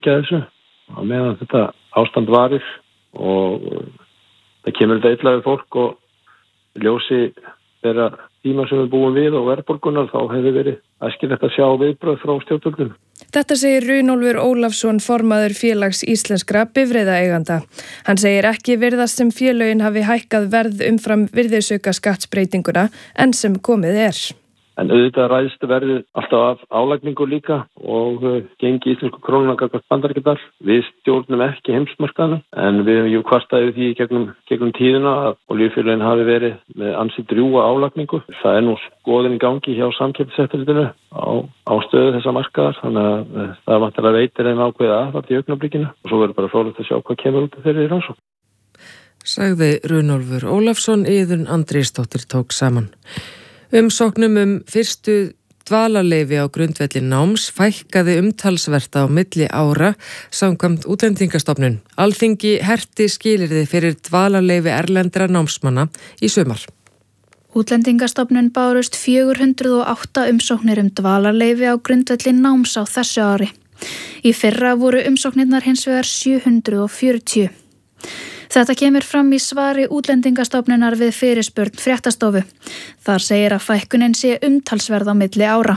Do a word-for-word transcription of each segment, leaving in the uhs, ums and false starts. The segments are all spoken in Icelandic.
þessu á meðan þetta ástand varir og það kemur þetta illa við fólk og ljósi þeirra tíma sem við búum við og verðbólgunar þá hefur verið æskilegt að sjá viðbrögð frá stjórnvöldum. Þetta segir Runólfur Ólafsson, formaður félags íslenskra bifreiðaeiganda. Hann segir ekki virðast sem félögin hafi hækkað verð umfram virðisaukaskattsbreytinguna enn sem komið er. En auðvitað ræðst verðið alltaf af álagningu líka og uh, gengi íslensku krónuna gagnvart bandaríkjadal. Við stjórnum ekki heimsmarkaðina en við hefum jú kvartað yfir því gegnum, gegnum tíðina að olíufélögin hafi verið með ansi drjúga álagningu. Það er nú skoðun í gangi hjá Samkeppniseftirlitinu á, á stöðu þessa markaðar þannig að uh, það vantar að veitir einn ákveða aðhald í augnablikinu og svo verður bara fróðlegt að sjá hvað kemur út af þeirri rannsókn. Sagði Runólfur Ólafsson, Iðunn Andrésdóttir tók saman. Umsóknum um fyrstu dvalarleyfi á grundvelli náms fækkaði umtalsvert á milli ára samkvæmt Útlendingastofnun. Alþingi herti skilyrði fyrir dvalarleyfi erlendra námsmanna í sumar. Útlendingastofnun bárust fjögur hundruð og átta umsóknir um dvalarleyfi á grundvelli náms á þessu ári. Í fyrra voru umsóknirnar hins vegar sjö hundruð og fjörutíu. Þetta kemur fram í svari Útlendingastofnunar við fyrirspurn Fréttastofu. Þar segir að fækkunin sé umtalsverð á milli ára.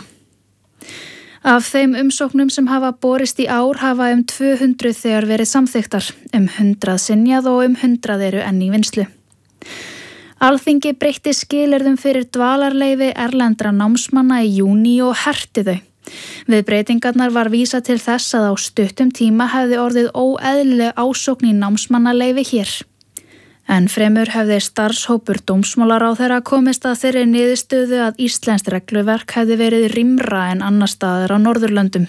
Af þeim umsóknum sem hafa borist í ár hafa um tvö hundruð þegar verið samþykktar, um hundrað synjað og um hundrað eru enn í vinnslu. Alþingi breytti skilyrðum fyrir dvalarleyfi erlendra námsmanna í júní og herti þau. Við breytingarnar var vísað til þess að á stuttum tíma hefði orðið óeðlileg ásókn í námsmannaleyfi hér. En fremur hefði starfshópur dómsmálaráðherra komist að þeirri niðurstöðu að íslenskt regluverk hefði verið rýmra en annar staðar á Norðurlöndum.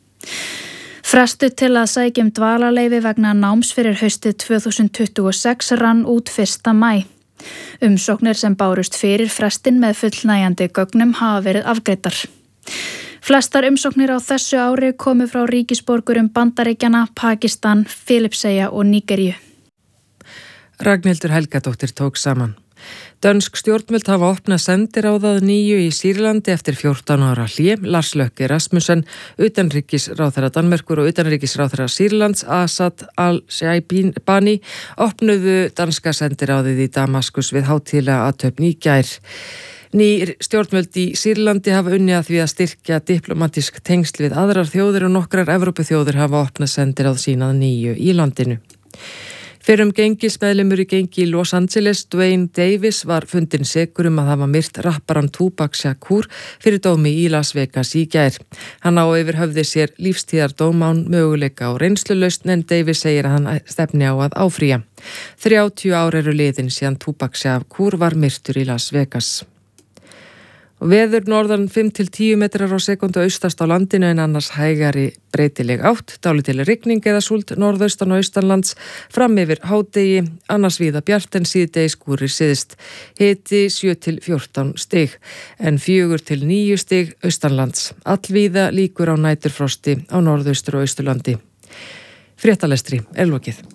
Frestu til að sækja um dvalarleyfi vegna náms fyrir haustið tvö þúsund tuttugu og sex rann út fyrsta maí. Umsóknir sem bárust fyrir frestinn með fullnægjandi gögnum hafa verið afgreiddar. Flestar umsóknir á þessu ári komu frá ríkisborgurum Bandaríkjanna, Pakistan, Filippseyja og Nígeríu. Ragnhildur Helgadóttir tók saman. Dönsk stjórnvöld hafa opnað sendiráðað nýju í Sýrlandi eftir fjórtán ára hlé. Lars Løkke Rasmussen, utanríkisráðherra Danmerkur og utanríkisráðherra Sýrlands, Asad al-Shaibani, opnuðu danska sendiráðið í Damaskus við hátíðlega athöfn í gær. Ný stjórnvöld í Sýrlandi hafa unnið að því að styrkja diplomatísk tengsl við aðrar þjóðir og nokkrar Evrópuþjóðir hafa opnað sendiráð sínað nýju í landinu. Fyrrum gengismeðlimur í gengi í Los Angeles, Dwayne Davis, var fundinn sekur um að hafa myrt rapparann Tupac Shakur fyrir dómi í Las Vegas í gær. Hann á yfir höfði sér lífstíðardóm án möguleika og reynslulausn en Davis segir að hann stefni á að áfrýja. þrjátíu ár eru liðin síðan Tupac Shakur var myrtur í Las Vegas. Veður norðan fimm til tíu metrar á sekundu austast á landinu en annars hægari breytileg átt, dálítil rigning eða súld norðaustan og austanlands, fram yfir hádegi, annars víða bjart en síðdegi skúrir syðst. Hiti sjö til fjórtán stig en fjögur til níu stig austanlands. Allvíða líkur á næturfrosti á norðaustur og austurlandi. Fréttalestri er lokið.